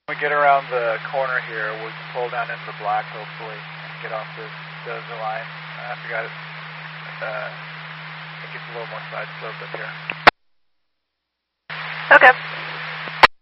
When we get around the corner here, we can pull down into the black, hopefully, and get off this dozer line. I forgot it. I think it's a little more side sloped up here. Okay.